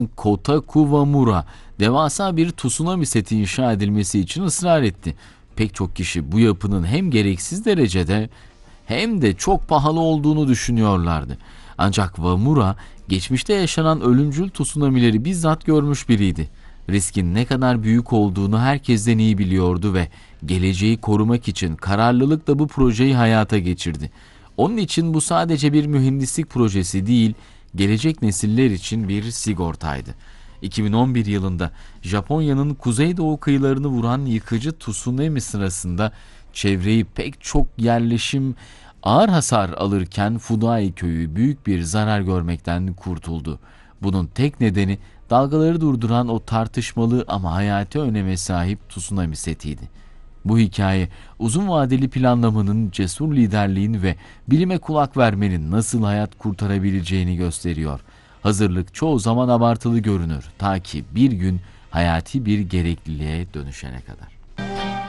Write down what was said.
Kota Kuvamura devasa bir tsunami seti inşa edilmesi için ısrar etti. Pek çok kişi bu yapının hem gereksiz derecede hem de çok pahalı olduğunu düşünüyorlardı. Ancak Wamura geçmişte yaşanan ölümcül tsunamileri bizzat görmüş biriydi. Riskin ne kadar büyük olduğunu herkesten iyi biliyordu ve geleceği korumak için kararlılıkla bu projeyi hayata geçirdi. Onun için bu sadece bir mühendislik projesi değil, gelecek nesiller için bir sigortaydı. 2011 yılında Japonya'nın kuzeydoğu kıyılarını vuran yıkıcı tsunami sırasında çevreyi pek çok yerleşim ağır hasar alırken Fudai köyü büyük bir zarar görmekten kurtuldu. Bunun tek nedeni dalgaları durduran o tartışmalı ama hayati öneme sahip tsunami setiydi. Bu hikaye uzun vadeli planlamanın, cesur liderliğin ve bilime kulak vermenin nasıl hayat kurtarabileceğini gösteriyor. Hazırlık çoğu zaman abartılı görünür ta ki bir gün hayati bir gerekliliğe dönüşene kadar.